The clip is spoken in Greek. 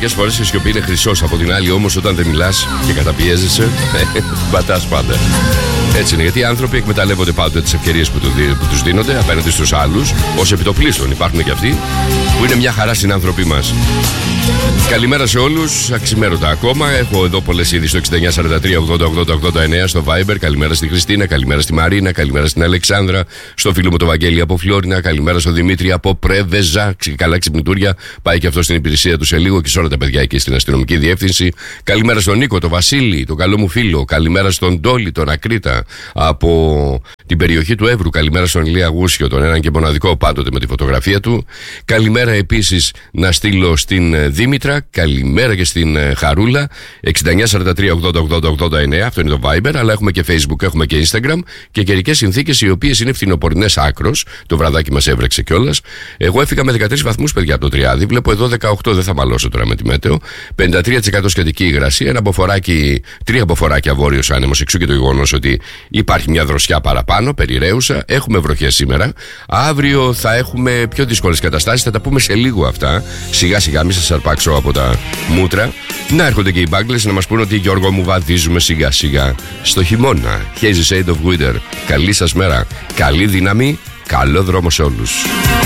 Μερικές φορές η σιωπή είναι χρυσός. Από την άλλη, όμως, όταν δεν μιλάς και καταπιέζεσαι, πατάς πάντα. Έτσι είναι, γιατί οι άνθρωποι εκμεταλλεύονται πάντοτε τις ευκαιρίες που τους δίνονται απέναντι στους άλλους, ως επιτοπλίστων. Υπάρχουν και αυτοί που είναι μια χαρά συνάνθρωποι μας. Καλημέρα σε όλους, αξιμέρωτα ακόμα. Έχω εδώ πολλές ήδη στο 6943-80-80-89 στο Viber. Καλημέρα στη Χριστίνα, καλημέρα στη Μαρίνα, καλημέρα στην Αλεξάνδρα, στο φίλο μου το Βαγγέλη από Φλόρινα, καλημέρα στο Δημήτρη από Πρέβεζα. Καλά ξυπνητούρια, πάει και αυτό στην υπηρεσία του σε λίγο και σε όλα τα παιδιά εκεί στην αστυνομική διεύθυνση. Καλημέρα στον Νίκο, τον Βασίλη, τον καλό μου φίλο. Καλημέρα στον Τόλι, τον Ακρίτα από την περιοχή του Εύρου. Καλημέρα στον Ηλία Γούσιο, τον έναν και μοναδικό πάντοτε με τη φωτογραφία του. Καλημέρα επίσης να στείλω στην Δήμητρα, καλημέρα και στην Χαρούλα. 6943-80-80-89, αυτό είναι το Viber, αλλά έχουμε και Facebook, έχουμε και Instagram και καιρικές συνθήκες οι οποίες είναι φθινοπορεινές άκρος. Το βραδάκι μας έβρεξε κιόλας. Εγώ έφυγα με 13 βαθμούς, παιδιά, από το Τριάδι. Βλέπω εδώ 18, δεν θα μαλώσω τώρα με τη μέτεο. 53% σχετική υγρασία, ένα μποφοράκι, 3 μποφοράκια βόρειος άνεμος, εξού και το γεγονός ότι υπάρχει μια δροσιά παραπάνω, περιραίουσα. Έχουμε βροχές σήμερα. Αύριο θα έχουμε πιο δύσκολες καταστάσεις, θα τα πούμε σε λίγο αυτά. Σιγά σιγά, μην σας αρπάξω από τα μούτρα. Να έρχονται και οι μπάγκλες να μας πούνε ότι Γιώργο μου βαδίζουμε σιγά σιγά στο χειμώνα. Hazy Shade of Winter. Καλή σας μέρα, καλή δύναμη, καλό δρόμο σε όλους.